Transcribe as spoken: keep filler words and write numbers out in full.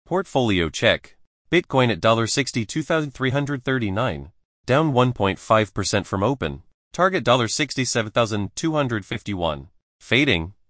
Portfolio check. Bitcoin at sixty-two thousand three hundred thirty-nine dollars, down one point five percent from open. Target sixty-seven thousand two hundred fifty-one dollars. Fading.